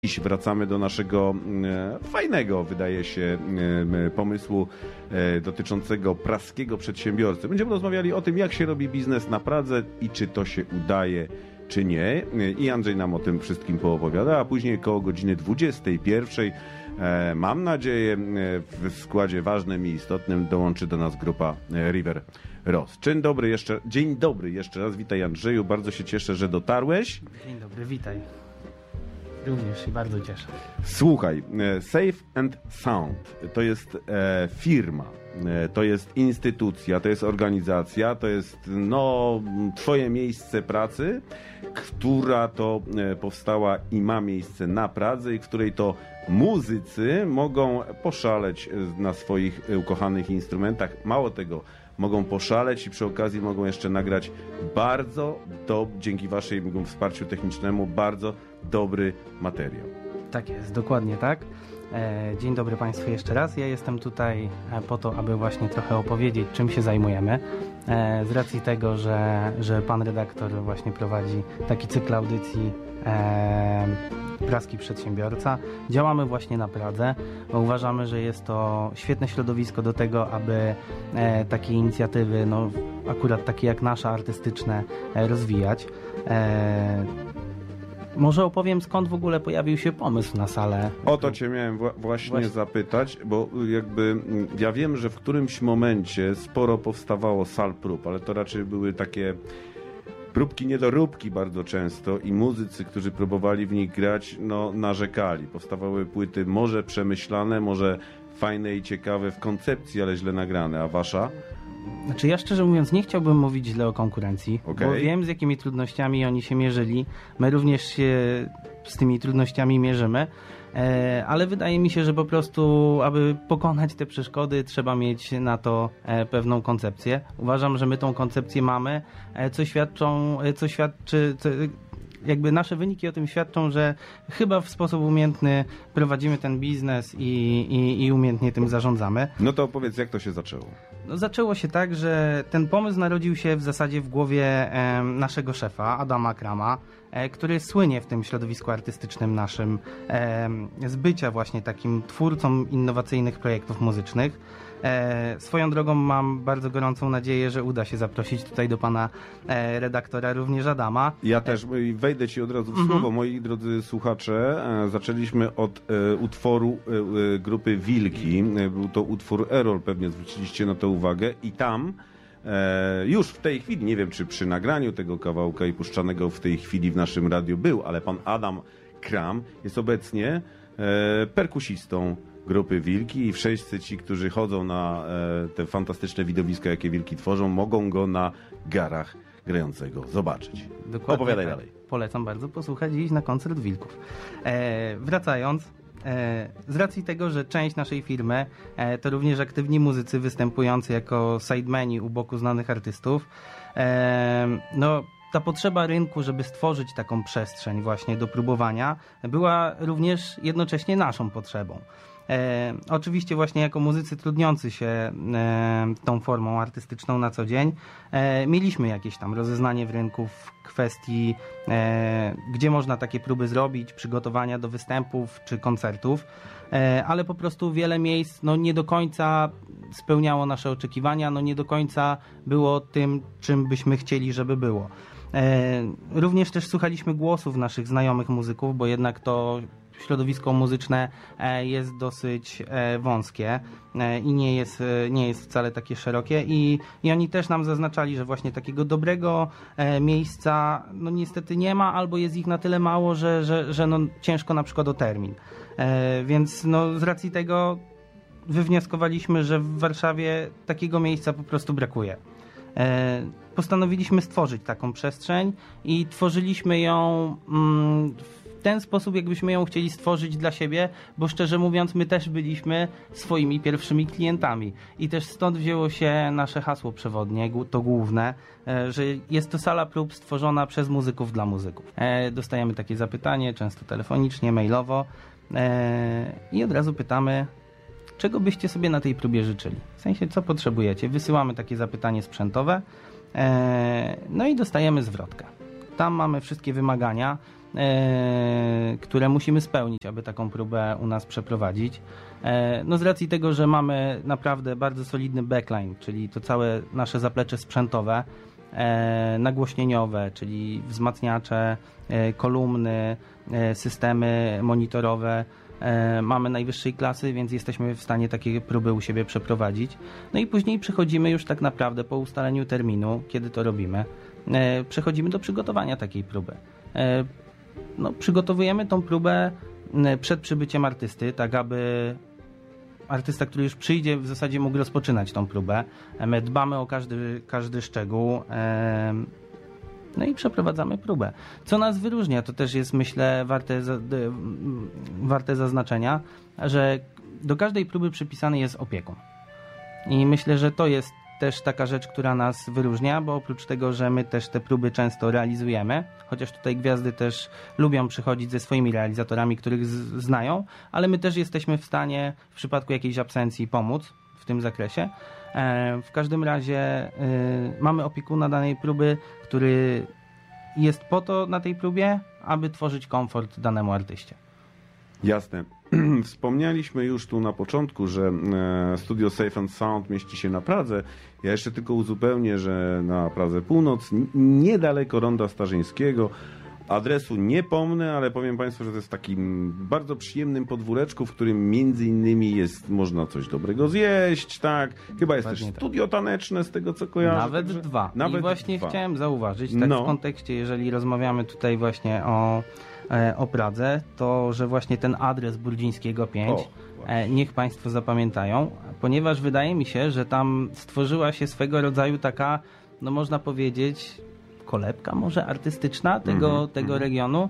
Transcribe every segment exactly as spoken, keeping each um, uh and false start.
Dziś wracamy do naszego e, fajnego, wydaje się, e, pomysłu e, dotyczącego praskiego przedsiębiorcy. Będziemy rozmawiali o tym, jak się robi biznes na Pradze i czy to się udaje, czy nie. I Andrzej nam o tym wszystkim poopowiada, a później koło godziny dwudziestej pierwszej, e, mam nadzieję, e, w składzie ważnym i istotnym dołączy do nas grupa e, River Ross. Dzień dobry jeszcze, dzień dobry jeszcze raz, witaj Andrzeju, bardzo się cieszę, że dotarłeś. Dzień dobry, witaj. Również się bardzo cieszę. Słuchaj, Safe and Sound to jest e, firma, e, to jest instytucja, to jest organizacja, to jest no, twoje miejsce pracy, która to e, powstała i ma miejsce na Pradze i w której to muzycy mogą poszaleć na swoich ukochanych instrumentach. Mało tego, mogą poszaleć i przy okazji mogą jeszcze nagrać bardzo, do, dzięki waszemu wsparciu technicznemu, bardzo dobry materiał. Tak jest, dokładnie tak. Dzień dobry Państwu jeszcze raz. Ja jestem tutaj po to, aby właśnie trochę opowiedzieć, czym się zajmujemy. Z racji tego, że, że pan redaktor właśnie prowadzi taki cykl audycji e, Praski Przedsiębiorca. Działamy właśnie na Pradze. Uważamy, że jest to świetne środowisko do tego, aby e, takie inicjatywy, no akurat takie jak nasza, artystyczne, e, rozwijać. E, Może opowiem, skąd w ogóle pojawił się pomysł na salę. O to cię miałem wła- właśnie, właśnie zapytać, bo jakby ja wiem, że w którymś momencie sporo powstawało sal prób, ale to raczej były takie próbki niedoróbki bardzo często i muzycy, którzy próbowali w nich grać, no narzekali. Powstawały płyty może przemyślane, może fajne i ciekawe w koncepcji, ale źle nagrane. A wasza? Znaczy ja szczerze mówiąc nie chciałbym mówić źle o konkurencji, okay. bo wiem, z jakimi trudnościami oni się mierzyli. My również się z tymi trudnościami mierzymy, e, ale wydaje mi się, że po prostu, aby pokonać te przeszkody, trzeba mieć na to e, pewną koncepcję. Uważam, że my tą koncepcję mamy, e, co świadczą, e, co świadczy... Co, jakby nasze wyniki o tym świadczą, że chyba w sposób umiejętny prowadzimy ten biznes i, i, i umiejętnie tym zarządzamy. No to opowiedz, jak to się zaczęło? No, zaczęło się tak, że ten pomysł narodził się w zasadzie w głowie e, naszego szefa, Adama Krama, e, który słynie w tym środowisku artystycznym naszym e, z bycia właśnie takim twórcą innowacyjnych projektów muzycznych. E, swoją drogą mam bardzo gorącą nadzieję, że uda się zaprosić tutaj do pana e, redaktora również Adama. Ja też wejdę ci od razu w słowo. Mm-hmm. Moi drodzy słuchacze, e, zaczęliśmy od e, utworu e, grupy Wilki. E, był to utwór Errol, pewnie zwróciliście na to uwagę i tam e, już w tej chwili, nie wiem czy przy nagraniu tego kawałka i puszczanego w tej chwili w naszym radiu był, ale pan Adam Kram jest obecnie e, perkusistą grupy Wilki i wszyscy ci, którzy chodzą na e, te fantastyczne widowiska, jakie Wilki tworzą, mogą go na garach grającego zobaczyć. Dokładnie Opowiadaj tak. dalej. Polecam bardzo posłuchać i iść na koncert Wilków. E, wracając, e, z racji tego, że część naszej firmy e, to również aktywni muzycy występujący jako sidemeni u boku znanych artystów, e, no ta potrzeba rynku, żeby stworzyć taką przestrzeń właśnie do próbowania, była również jednocześnie naszą potrzebą. E, oczywiście właśnie jako muzycy trudniący się e, tą formą artystyczną na co dzień, e, mieliśmy jakieś tam rozeznanie w rynku w kwestii, e, gdzie można takie próby zrobić, przygotowania do występów czy koncertów, e, ale po prostu wiele miejsc no, nie do końca spełniało nasze oczekiwania, no nie do końca było tym, czym byśmy chcieli, żeby było. E, również też słuchaliśmy głosów naszych znajomych muzyków, bo jednak to środowisko muzyczne jest dosyć wąskie i nie jest, nie jest wcale takie szerokie i, i oni też nam zaznaczali, że właśnie takiego dobrego miejsca no niestety nie ma, albo jest ich na tyle mało, że, że, że no ciężko na przykład o termin. Więc no z racji tego wywnioskowaliśmy, że w Warszawie takiego miejsca po prostu brakuje. Postanowiliśmy stworzyć taką przestrzeń i tworzyliśmy ją mm, w ten sposób, jakbyśmy ją chcieli stworzyć dla siebie, bo szczerze mówiąc my też byliśmy swoimi pierwszymi klientami i też stąd wzięło się nasze hasło przewodnie, to główne, że jest to sala prób stworzona przez muzyków dla muzyków. Dostajemy takie zapytanie, często telefonicznie, mailowo i od razu pytamy, czego byście sobie na tej próbie życzyli? W sensie, co potrzebujecie? Wysyłamy takie zapytanie sprzętowe, no i dostajemy zwrotkę. Tam mamy wszystkie wymagania, e, które musimy spełnić, aby taką próbę u nas przeprowadzić. E, no z racji tego, że mamy naprawdę bardzo solidny backline, czyli to całe nasze zaplecze sprzętowe, e, nagłośnieniowe, czyli wzmacniacze, e, kolumny, e, systemy monitorowe, e, mamy najwyższej klasy, więc jesteśmy w stanie takie próby u siebie przeprowadzić. No i później przechodzimy już tak naprawdę po ustaleniu terminu, kiedy to robimy, e, przechodzimy do przygotowania takiej próby. E, no, przygotowujemy tą próbę przed przybyciem artysty, tak aby artysta, który już przyjdzie, w zasadzie mógł rozpoczynać tą próbę. My dbamy o każdy, każdy szczegół, no i przeprowadzamy próbę. Co nas wyróżnia, to też jest, myślę, warte, warte zaznaczenia, że do każdej próby przypisany jest opiekun. I myślę, że to jest też taka rzecz, która nas wyróżnia, bo oprócz tego, że my też te próby często realizujemy, chociaż tutaj gwiazdy też lubią przychodzić ze swoimi realizatorami, których z- znają, ale my też jesteśmy w stanie w przypadku jakiejś absencji pomóc w tym zakresie. E, w każdym razie e, mamy opiekuna danej próby, który jest po to na tej próbie, aby tworzyć komfort danemu artyście. Jasne. Wspomnieliśmy już tu na początku, że e, studio Safe and Sound mieści się na Pradze. Ja jeszcze tylko uzupełnię, że na Pradze Północ, n- niedaleko Ronda Starzyńskiego. Adresu nie pomnę, ale powiem Państwu, że to jest w takim bardzo przyjemnym podwóreczku, w którym między innymi jest, można coś dobrego zjeść, tak? Chyba jest Dokładnie też tak. studio taneczne, z tego co kojarzę. Nawet także- dwa. Nawet I właśnie dwa. chciałem zauważyć, tak No. w kontekście, jeżeli rozmawiamy tutaj właśnie o, e, o Pradze, to że właśnie ten adres Burdzińskiego pięć, O, e, niech Państwo zapamiętają, ponieważ wydaje mi się, że tam stworzyła się swego rodzaju taka, no można powiedzieć, kolebka może artystyczna tego, Mhm, tego mhm. regionu,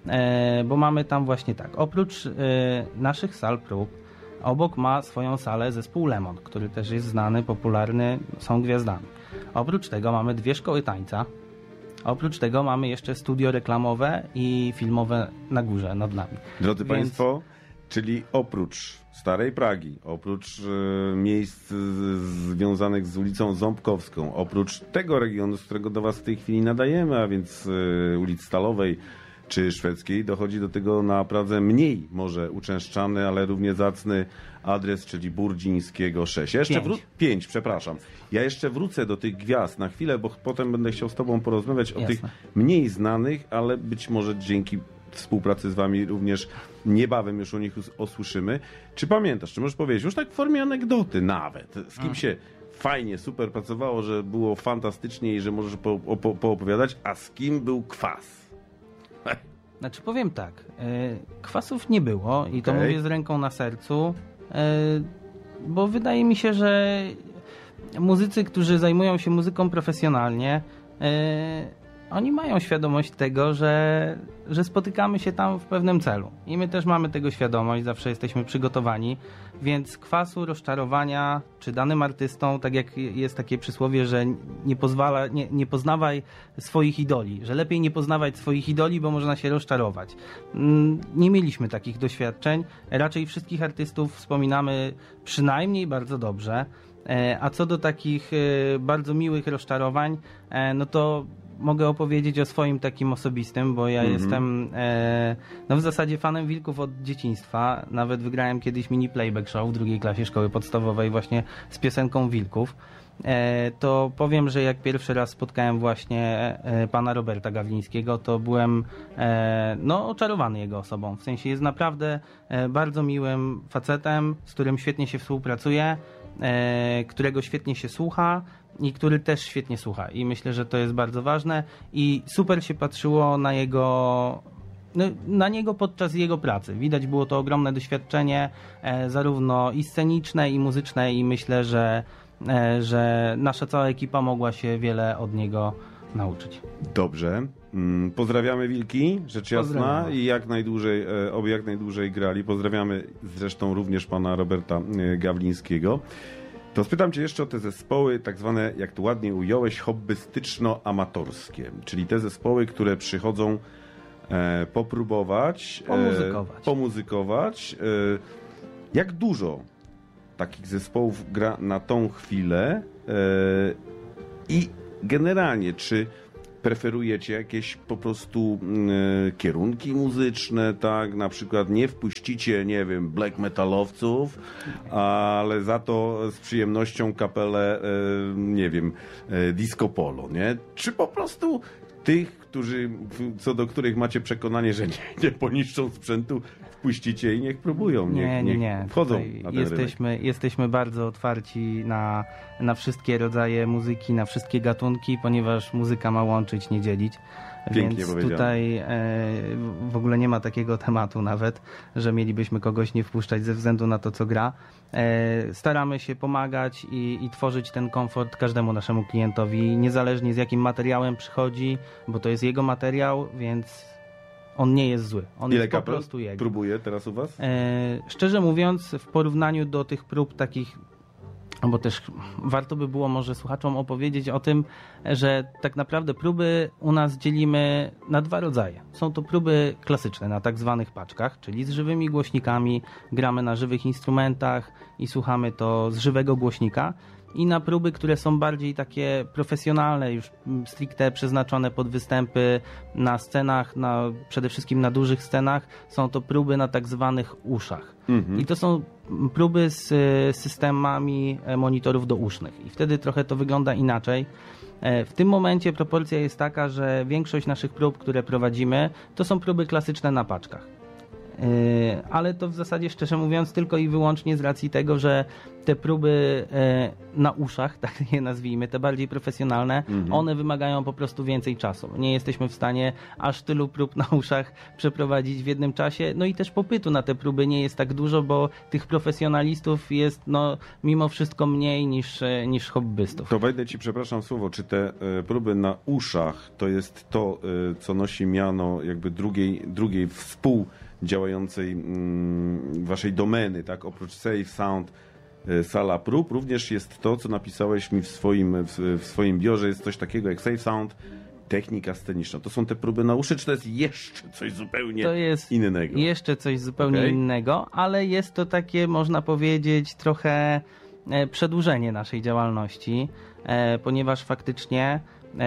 e, bo mamy tam właśnie tak, oprócz e, naszych sal prób, obok ma swoją salę zespół Lemon, który też jest znany, popularny, są gwiazdami. Oprócz tego mamy dwie szkoły tańca. Oprócz tego mamy jeszcze studio reklamowe i filmowe na górze, nad nami. Drodzy Więc- Państwo, czyli oprócz Starej Pragi, oprócz e, miejsc z, związanych z ulicą Ząbkowską, oprócz tego regionu, z którego do Was w tej chwili nadajemy, a więc e, ulic Stalowej czy Szwedzkiej, dochodzi do tego na Pradze mniej może uczęszczany, ale równie zacny adres, czyli Burdzińskiego sześć. Ja jeszcze Pięć. wró- pięć, przepraszam. Ja jeszcze wrócę do tych gwiazd na chwilę, bo potem będę chciał z Tobą porozmawiać o Jasne. tych mniej znanych, ale być może dzięki współpracy z Wami również niebawem już o nich us- usłyszymy. Czy pamiętasz, czy możesz powiedzieć, już tak w formie anegdoty nawet, z kim się fajnie, super pracowało, że było fantastycznie i że możesz po, po, poopowiadać, a z kim był kwas? Znaczy powiem tak, e, kwasów nie było i to Okej. mówię z ręką na sercu, e, bo wydaje mi się, że muzycy, którzy zajmują się muzyką profesjonalnie, e, oni mają świadomość tego, że, że spotykamy się tam w pewnym celu. I my też mamy tego świadomość, zawsze jesteśmy przygotowani, więc kwasu, rozczarowania, czy danym artystom, tak jak jest takie przysłowie, że nie pozwala, nie, nie poznawaj swoich idoli, że lepiej nie poznawać swoich idoli, bo można się rozczarować. Mm, Nie mieliśmy takich doświadczeń, raczej wszystkich artystów wspominamy przynajmniej bardzo dobrze, E, a co do takich e, bardzo miłych rozczarowań, e, no to mogę opowiedzieć o swoim takim osobistym, bo ja Mhm. jestem e, no w zasadzie fanem Wilków od dzieciństwa. Nawet wygrałem kiedyś mini playback show w drugiej klasie szkoły podstawowej właśnie z piosenką Wilków. E, to powiem, że jak pierwszy raz spotkałem właśnie e, pana Roberta Gawlińskiego, to byłem e, no oczarowany jego osobą. W sensie jest naprawdę e, bardzo miłym facetem, z którym świetnie się współpracuje, e, którego świetnie się słucha i który też świetnie słucha. I myślę, że to jest bardzo ważne i super się patrzyło na jego no, na niego podczas jego pracy. Widać było to ogromne doświadczenie, e, zarówno i sceniczne, i muzyczne, i myślę, że, e, że nasza cała ekipa mogła się wiele od niego nauczyć. Dobrze. Mm, Pozdrawiamy Wilki, rzecz jasna, Pozdrawiamy. i jak najdłużej, e, oby jak najdłużej grali. Pozdrawiamy zresztą również pana Roberta e, Gawlińskiego. To spytam cię jeszcze o te zespoły, tak zwane, jak to ładnie ująłeś, hobbystyczno-amatorskie, czyli te zespoły, które przychodzą e, popróbować, Pomuzykować. E, pomuzykować. E, jak dużo takich zespołów gra na tą chwilę e, i generalnie, czy preferujecie jakieś po prostu e, kierunki muzyczne, tak? Na przykład nie wpuścicie, nie wiem, black metalowców, ale za to z przyjemnością kapelę, e, nie wiem, e, disco polo, nie? Czy po prostu tych, którzy, co do których macie przekonanie, że nie, nie poniszczą sprzętu, wpuścicie i niech próbują, niech, nie, nie, nie. niech wchodzą Tutaj na ten jesteśmy, rynek. jesteśmy bardzo otwarci na, na wszystkie rodzaje muzyki, na wszystkie gatunki, ponieważ muzyka ma łączyć, nie dzielić. Pięknie Więc powiedziane. tutaj e, w ogóle nie ma takiego tematu nawet, że mielibyśmy kogoś nie wpuszczać ze względu na to, co gra. E, staramy się pomagać i, i tworzyć ten komfort każdemu naszemu klientowi, niezależnie z jakim materiałem przychodzi, bo to jest jego materiał, więc on nie jest zły. On Ile jest po kapel prostu jego. próbuje teraz u was? E, szczerze mówiąc, w porównaniu do tych prób takich, bo też warto by było może słuchaczom opowiedzieć o tym, że tak naprawdę próby u nas dzielimy na dwa rodzaje. Są to próby klasyczne na tak zwanych paczkach, czyli z żywymi głośnikami, gramy na żywych instrumentach i słuchamy to z żywego głośnika. I na próby, które są bardziej takie profesjonalne, już stricte przeznaczone pod występy na scenach, na, przede wszystkim na dużych scenach, są to próby na tak zwanych uszach. Mhm. I to są próby z systemami monitorów dousznych. I wtedy trochę to wygląda inaczej. W tym momencie proporcja jest taka, że większość naszych prób, które prowadzimy, to są próby klasyczne na paczkach. Ale to w zasadzie, szczerze mówiąc, tylko i wyłącznie z racji tego, że te próby na uszach, tak je nazwijmy, te bardziej profesjonalne, mhm. one wymagają po prostu więcej czasu. Nie jesteśmy w stanie aż tylu prób na uszach przeprowadzić w jednym czasie. No i też popytu na te próby nie jest tak dużo, bo tych profesjonalistów jest no, mimo wszystko mniej niż, niż hobbystów. To wejdę ci, przepraszam słowo, czy te e, próby na uszach to jest to, e, co nosi miano jakby drugiej, drugiej współ działającej mm, waszej domeny, tak? Oprócz Safe Sound, y, sala prób, również jest to, co napisałeś mi w swoim, w, w swoim biurze, jest coś takiego jak Safe Sound, technika sceniczna. To są te próby na uszy, czy to jest jeszcze coś zupełnie to jest innego? Jeszcze coś zupełnie okay. innego, ale jest to takie, można powiedzieć, trochę e, przedłużenie naszej działalności, e, ponieważ faktycznie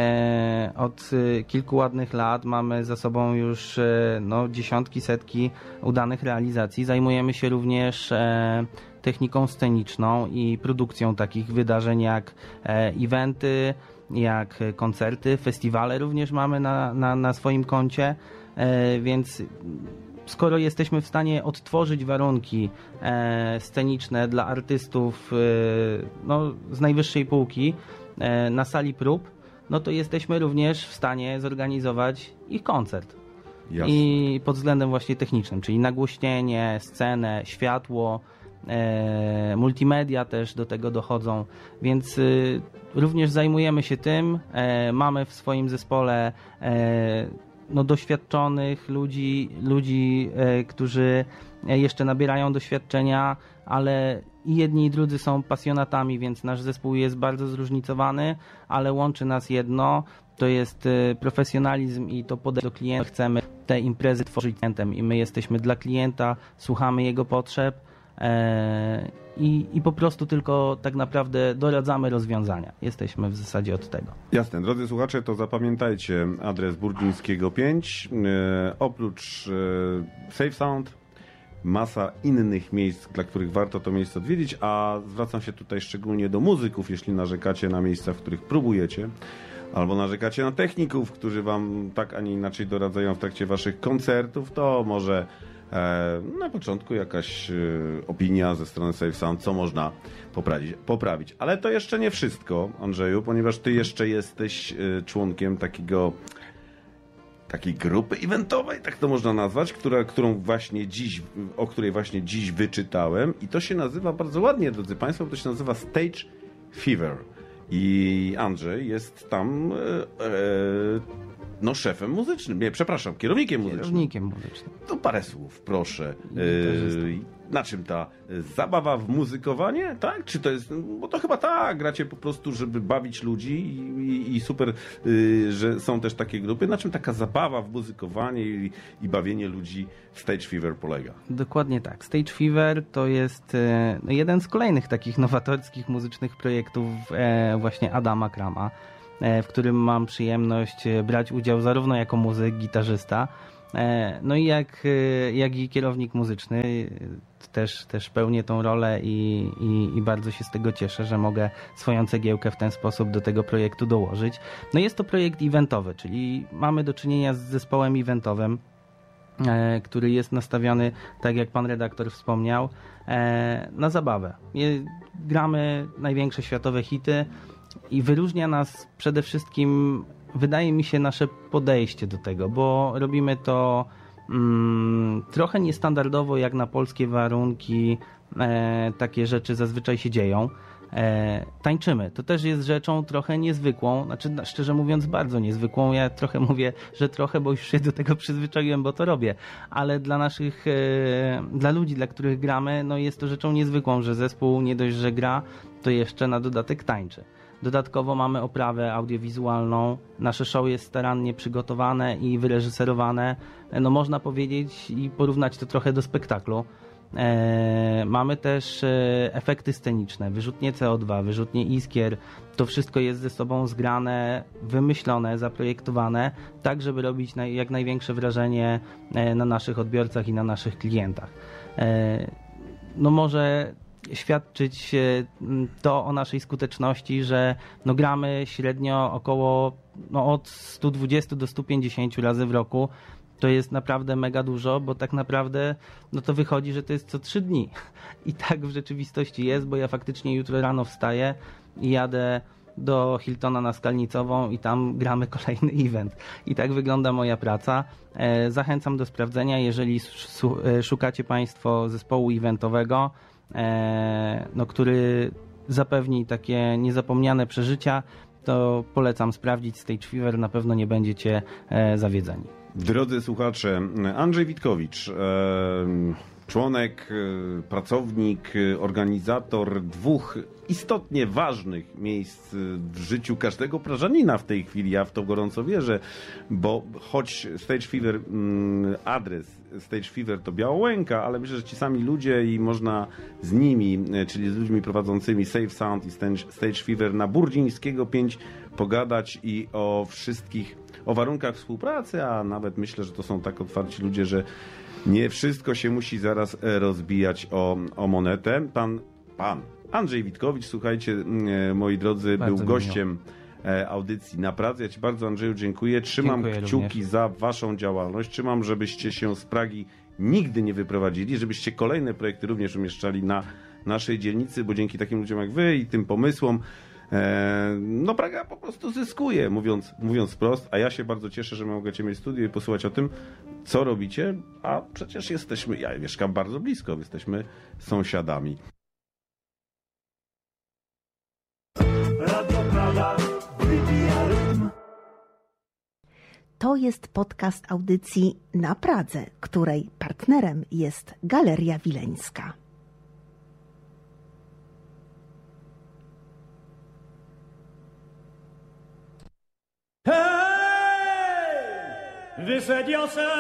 E, od e, kilku ładnych lat mamy za sobą już e, no, dziesiątki, setki udanych realizacji. Zajmujemy się również e, techniką sceniczną i produkcją takich wydarzeń jak e, eventy, jak koncerty, festiwale również mamy na, na, na swoim koncie, e, więc skoro jesteśmy w stanie odtworzyć warunki e, sceniczne dla artystów e, no, z najwyższej półki e, na sali prób, no to jesteśmy również w stanie zorganizować ich koncert. Jasne. I pod względem właśnie technicznym, czyli nagłośnienie, scenę, światło, e, multimedia też do tego dochodzą, więc y, również zajmujemy się tym. E, mamy w swoim zespole e, no, doświadczonych ludzi, ludzi e, którzy jeszcze nabierają doświadczenia, ale i jedni i drudzy są pasjonatami, więc nasz zespół jest bardzo zróżnicowany, ale łączy nas jedno, to jest profesjonalizm i to podejście do klienta. Chcemy te imprezy tworzyć klientem i my jesteśmy dla klienta, słuchamy jego potrzeb e, i, i po prostu tylko tak naprawdę doradzamy rozwiązania. Jesteśmy w zasadzie od tego. Jasne. Drodzy słuchacze, to zapamiętajcie adres Burdzińskiego pięć. E, oprócz e, Safe Sound masa innych miejsc, dla których warto to miejsce odwiedzić, a zwracam się tutaj szczególnie do muzyków, jeśli narzekacie na miejsca, w których próbujecie, albo narzekacie na techników, którzy wam tak, a nie inaczej doradzają w trakcie waszych koncertów, to może e, na początku jakaś e, opinia ze strony Safe Sound, co można poprawić, poprawić. Ale to jeszcze nie wszystko, Andrzeju, ponieważ ty jeszcze jesteś e, członkiem takiego takiej grupy eventowej, tak to można nazwać, która, którą właśnie dziś, o której właśnie dziś wyczytałem i to się nazywa bardzo ładnie, drodzy Państwo, to się nazywa Stage Fever i Andrzej jest tam e, e, no szefem muzycznym, nie, przepraszam, kierownikiem muzycznym. Kierownikiem muzycznym. To parę słów, proszę. E, na czym ta zabawa w muzykowanie, tak? Czy to jest, bo to chyba tak, gracie po prostu, żeby bawić ludzi i, i, i super, y, że są też takie grupy. Na czym taka zabawa w muzykowanie i, i bawienie ludzi w Stage Fever polega? Dokładnie tak. Stage Fever to jest e, jeden z kolejnych takich nowatorskich muzycznych projektów e, właśnie Adama Krama. w którym mam przyjemność brać udział zarówno jako muzyk, gitarzysta, no i jak, jak i kierownik muzyczny. Też, też pełnię tą rolę i, i, i bardzo się z tego cieszę, że mogę swoją cegiełkę w ten sposób do tego projektu dołożyć. No jest to projekt eventowy, czyli mamy do czynienia z zespołem eventowym, e, który jest nastawiony, tak jak pan redaktor wspomniał, e, na zabawę. Je, gramy największe światowe hity i wyróżnia nas przede wszystkim, wydaje mi się, nasze podejście do tego, bo robimy to Mm, trochę niestandardowo jak na polskie warunki, e, takie rzeczy zazwyczaj się dzieją. E, tańczymy. To też jest rzeczą trochę niezwykłą, znaczy szczerze mówiąc bardzo niezwykłą. Ja trochę mówię, że trochę, bo już się do tego przyzwyczaiłem, bo to robię, ale dla naszych, e, dla ludzi, dla których gramy, no jest to rzeczą niezwykłą, że zespół nie dość, że gra, to jeszcze na dodatek tańczy. Dodatkowo mamy oprawę audiowizualną. Nasze show jest starannie przygotowane i wyreżyserowane. No można powiedzieć i porównać to trochę do spektaklu. E, mamy też e, efekty sceniczne, wyrzutnie C O dwa, wyrzutnie iskier. To wszystko jest ze sobą zgrane, wymyślone, zaprojektowane, tak żeby robić naj, jak największe wrażenie e, na naszych odbiorcach i na naszych klientach. E, no może świadczyć to o naszej skuteczności, że no gramy średnio około no od stu dwudziestu do stu pięćdziesięciu razy w roku. To jest naprawdę mega dużo, bo tak naprawdę no to wychodzi, że to jest co trzy dni. I tak w rzeczywistości jest, bo ja faktycznie jutro rano wstaję i jadę do Hiltona na Skalnicową i tam gramy kolejny event. I tak wygląda moja praca. Zachęcam do sprawdzenia, jeżeli szukacie Państwo zespołu eventowego, no, który zapewni takie niezapomniane przeżycia, to polecam sprawdzić Stage Fever, na pewno nie będziecie zawiedzeni. Drodzy słuchacze, Andrzej Witkowicz, członek, pracownik, organizator dwóch istotnie ważnych miejsc w życiu każdego Prażanina w tej chwili, ja w to gorąco wierzę, bo choć Stage Fever, adres Stage Fever to Białołęka, ale myślę, że ci sami ludzie i można z nimi, czyli z ludźmi prowadzącymi Safe Sound i Stage Fever na Burdzińskiego pięć pogadać i o wszystkich, o warunkach współpracy, a nawet myślę, że to są tak otwarci ludzie, że nie wszystko się musi zaraz rozbijać o, o monetę. Pan, pan Andrzej Witkowicz, słuchajcie, moi drodzy, bardzo był gościem miło. audycji Na Pradze. Ja Ci bardzo, Andrzeju, dziękuję. Trzymam dziękuję kciuki również za Waszą działalność. Trzymam, żebyście się z Pragi nigdy nie wyprowadzili, żebyście kolejne projekty również umieszczali na naszej dzielnicy, bo dzięki takim ludziom jak Wy i tym pomysłom no Praga po prostu zyskuje, mówiąc, mówiąc wprost, a ja się bardzo cieszę, że mogę Cię mieć w studiu i posłuchać o tym, co robicie, a przecież jesteśmy, ja mieszkam bardzo blisko, jesteśmy sąsiadami. Radio Praga wybija rytm. To jest podcast audycji Na Pradze, której partnerem jest Galeria Wileńska. Hey! Wysadził się